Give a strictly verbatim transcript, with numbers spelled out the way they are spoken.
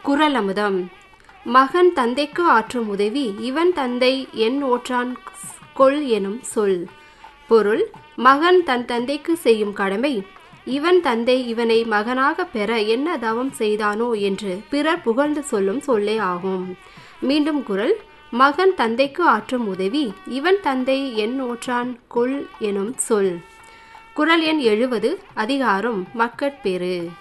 குறள் அமுதம். மகன் தந்தைக்கு ஆற்றும் உதவி இவன் தந்தை என் ஓற்றான் கொள் எனும் சொல். பொருள்: மகன் தன் தந்தைக்கு செய்யும் கடமை இவன் தந்தை இவனை மகனாக பெற என்ன தவம் செய்தானோ என்று பிறர் புகழ்ந்து சொல்லும் சொல்லே ஆகும். மீண்டும் குறள்: மகன் தந்தைக்கு ஆற்றும் உதவி இவன் தந்தை என் ஓற்றான் கொள் எனும் சொல். குறள் எண் எழுபது. அதிகாரம் மக்கட்பேறு.